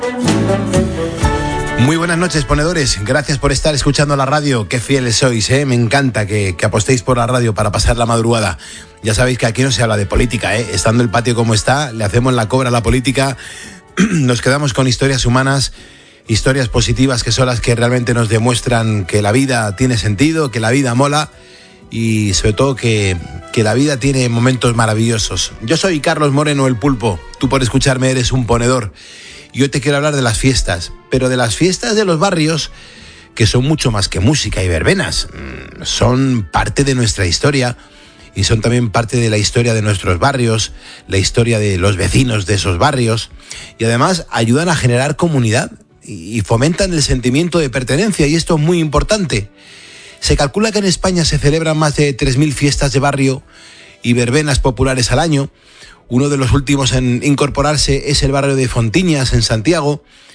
Muy buenas noches, ponedores. Gracias por estar escuchando la radio. Qué fieles sois, ¿eh? Me encanta que apostéis por la radio para pasar la madrugada. Ya sabéis que aquí no se habla de política, ¿eh? Estando el patio como está, le hacemos la cobra a la política. Nos quedamos con historias humanas, historias positivas que son las que realmente nos demuestran que la vida tiene sentido, que la vida mola y sobre todo que la vida tiene momentos maravillosos. Yo soy Carlos Moreno, el Pulpo. Tú por escucharme eres un ponedor. Y hoy te quiero hablar de las fiestas, pero de las fiestas de los barrios, que son mucho más que música y verbenas. Son parte de nuestra historia y son también parte de la historia de nuestros barrios, la historia de los vecinos de esos barrios, y además ayudan a generar comunidad y fomentan el sentimiento de pertenencia, y esto es muy importante. Se calcula que en España se celebran más de 3.000 fiestas de barrio y verbenas populares al año. Uno de los últimos en incorporarse es el barrio de Fontiñas, en Santiago,